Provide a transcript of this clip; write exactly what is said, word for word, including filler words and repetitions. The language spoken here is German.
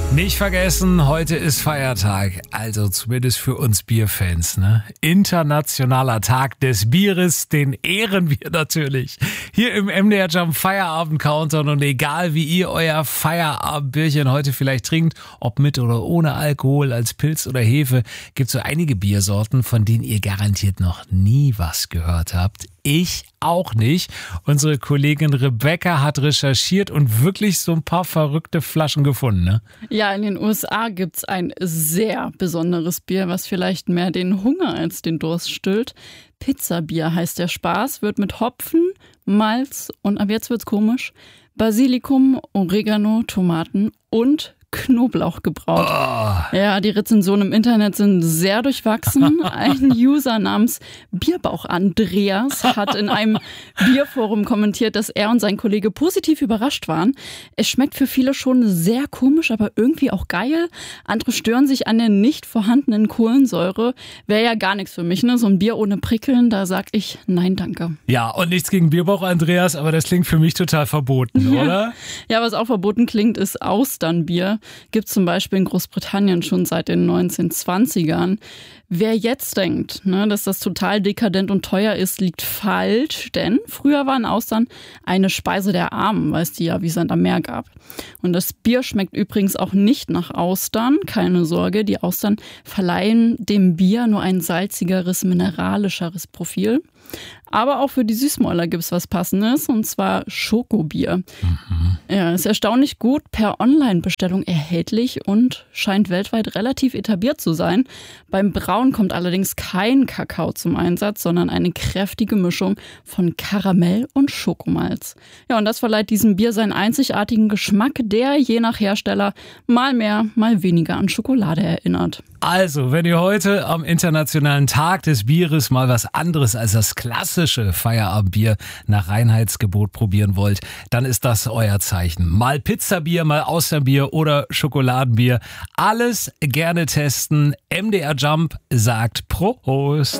Nicht vergessen, heute ist Feiertag, also zumindest für uns Bierfans, ne? Internationaler Tag des Bieres, den ehren wir natürlich. Hier im M D R Jump Feierabend Countdown, und egal wie ihr euer Feierabendbierchen heute vielleicht trinkt, ob mit oder ohne Alkohol, als Pilz oder Hefe, gibt so einige Biersorten, von denen ihr garantiert noch nie was gehört habt. Ich auch nicht. Unsere Kollegin Rebecca hat recherchiert und wirklich so ein paar verrückte Flaschen gefunden, ne? Ja, in den U S A gibt's ein sehr besonderes Bier, was vielleicht mehr den Hunger als den Durst stillt. Pizzabier heißt der Spaß, wird mit Hopfen, Malz und, ab jetzt wird's komisch, Basilikum, Oregano, Tomaten und Knoblauch gebraut. Oh. Ja, die Rezensionen im Internet sind sehr durchwachsen. Ein User namens Bierbauch Andreas hat in einem Bierforum kommentiert, dass er und sein Kollege positiv überrascht waren. Es schmeckt für viele schon sehr komisch, aber irgendwie auch geil. Andere stören sich an der nicht vorhandenen Kohlensäure. Wäre ja gar nichts für mich, ne? So ein Bier ohne Prickeln, da sag ich nein, danke. Ja, und nichts gegen Bierbauch Andreas, aber das klingt für mich total verboten, oder? Ja, was auch verboten klingt, ist Austernbier. Gibt es zum Beispiel in Großbritannien schon seit den neunzehnhundertzwanzigern. Wer jetzt denkt, ne, dass das total dekadent und teuer ist, liegt falsch, denn früher waren Austern eine Speise der Armen, weil es die ja wie Sand am Meer gab. Und das Bier schmeckt übrigens auch nicht nach Austern, keine Sorge, die Austern verleihen dem Bier nur ein salzigeres, mineralischeres Profil. Aber auch für die Süßmäuler gibt es was Passendes, und zwar Schokobier. Mhm. Ja, ist erstaunlich gut per Online-Bestellung erhältlich und scheint weltweit relativ etabliert zu sein. Beim Brauen kommt allerdings kein Kakao zum Einsatz, sondern eine kräftige Mischung von Karamell und Schokomalz. Ja, und das verleiht diesem Bier seinen einzigartigen Geschmack, der je nach Hersteller mal mehr, mal weniger an Schokolade erinnert. Also, wenn ihr heute am Internationalen Tag des Bieres mal was anderes als das klassische Feierabendbier nach Reinheitsgebot probieren wollt, dann ist das euer Zeichen. Mal Pizzabier, mal Austernbier oder Schokoladenbier. Alles gerne testen. M D R Jump sagt Prost.